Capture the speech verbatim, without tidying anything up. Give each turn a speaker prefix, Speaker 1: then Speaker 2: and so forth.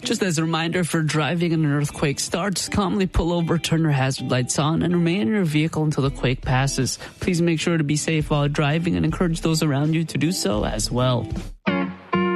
Speaker 1: Just as a reminder, for driving and an earthquake starts, calmly pull over, turn your hazard lights on, and remain in your vehicle until the quake passes. Please make sure to be safe while driving and encourage those around you to do so as well.